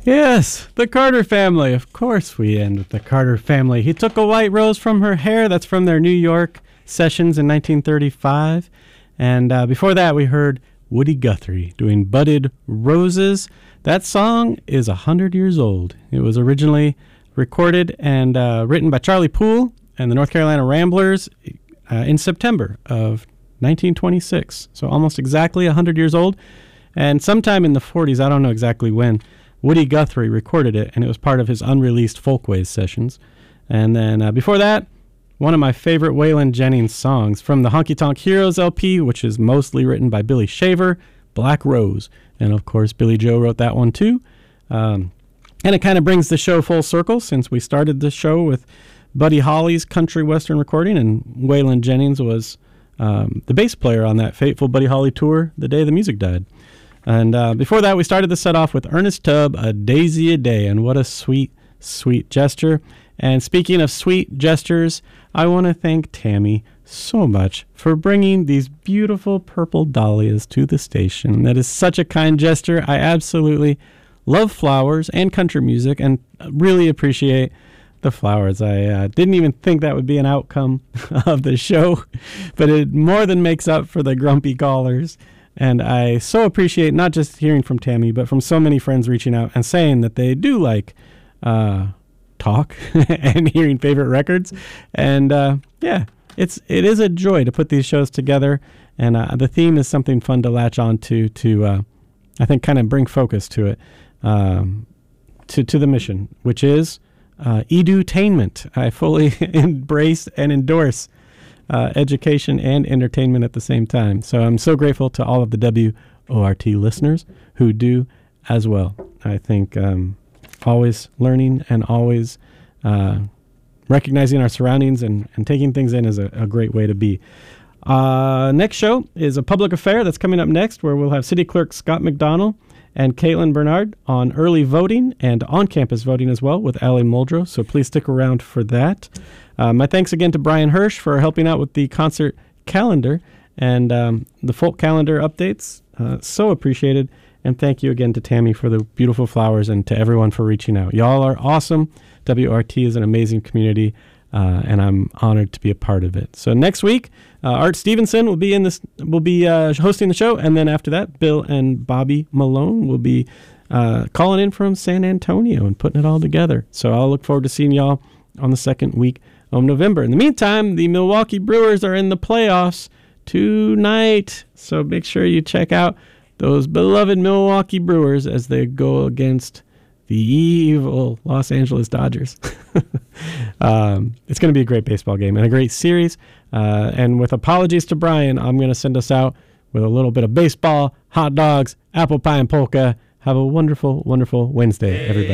Yes, the Carter family. Of course we end with the Carter family. He took a white rose from her hair. That's from their New York sessions in 1935. And before that, we heard Woody Guthrie doing Budded Roses. That song is 100 years old. It was originally recorded and written by Charlie Poole and the North Carolina Ramblers in September of 1926. So almost exactly 100 years old. And sometime in the 40s, I don't know exactly when, Woody Guthrie recorded it, and it was part of his unreleased Folkways sessions. And then before that, one of my favorite Waylon Jennings songs from the Honky Tonk Heroes LP, which is mostly written by Billy Shaver, Black Rose. And of course, Billy Joe wrote that one too. And it kind of brings the show full circle, since we started the show with Buddy Holly's country western recording, and Waylon Jennings was the bass player on that fateful Buddy Holly tour the day the music died. And before that, we started the set off with Ernest Tubb, A Daisy a Day, and what a sweet, sweet gesture. And speaking of sweet gestures, I want to thank Tammy so much for bringing these beautiful purple dahlias to the station. That is such a kind gesture. I absolutely love flowers and country music, and really appreciate the flowers. I didn't even think that would be an outcome of the show, but it more than makes up for the grumpy callers. And I so appreciate not just hearing from Tammy, but from so many friends reaching out and saying that they do like talk and hearing favorite records. And yeah, it is a joy to put these shows together. And the theme is something fun to latch on to I think, kind of bring focus to it, to the mission, which is edutainment. I fully embrace and endorse education and entertainment at the same time. So I'm so grateful to all of the WORT listeners who do as well. I think always learning and always recognizing our surroundings and taking things in is a great way to be. Next show is a public affair that's coming up next, where we'll have City Clerk Scott McDonald and Caitlin Bernard on early voting and on-campus voting as well with Allie Muldrow, so please stick around for that. My thanks again to Brian Hirsch for helping out with the concert calendar and the folk calendar updates. So appreciated. And thank you again to Tammy for the beautiful flowers, and to everyone for reaching out. Y'all are awesome. WRT is an amazing community, and I'm honored to be a part of it. So next week, Art Stevenson will be hosting the show, and then after that, Bill and Bobby Malone will be calling in from San Antonio and putting it all together. So I'll look forward to seeing y'all on the second week of November. In the meantime, the Milwaukee Brewers are in the playoffs tonight, so make sure you check out those beloved Milwaukee Brewers as they go against the evil Los Angeles Dodgers. It's going to be a great baseball game and a great series. And with apologies to Brian, I'm going to send us out with a little bit of baseball, hot dogs, apple pie, and polka. Have a wonderful, wonderful Wednesday, everybody.